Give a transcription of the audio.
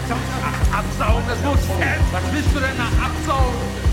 Absaugen, das muss. Was willst du denn da absaugen?